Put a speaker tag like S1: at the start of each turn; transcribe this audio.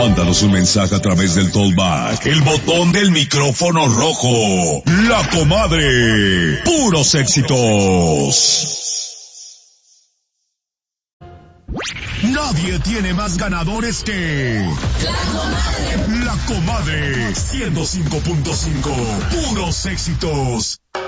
S1: Mándanos un mensaje a través del Tollback, el botón del micrófono rojo. La Comadre. Puros éxitos. Nadie tiene más ganadores que La Comadre 105.5. Puros éxitos.